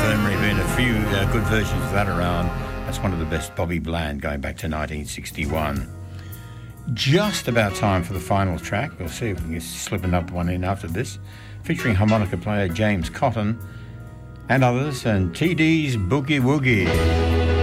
only been a few good versions of that around. That's one of the best, Bobby Bland, going back to 1961. Just about time for the final track. We'll see if we can slip another one in after this, featuring harmonica player James Cotton and others, and TD's Boogie Woogie.